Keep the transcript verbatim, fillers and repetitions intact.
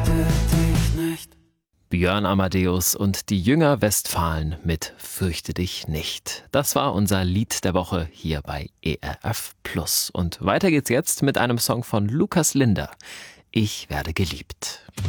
Björn Amadeus und die Jünger Westfalen mit Fürchte dich nicht. Das war unser Lied der Woche hier bei E R F Plus. Und weiter geht's jetzt mit einem Song von Lukas Linder. Ich werde geliebt.